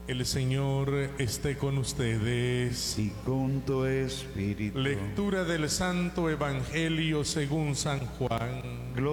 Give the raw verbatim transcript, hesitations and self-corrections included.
El Señor esté con ustedes. Y con tu espíritu. Lectura del Santo Evangelio según San Juan. Gloria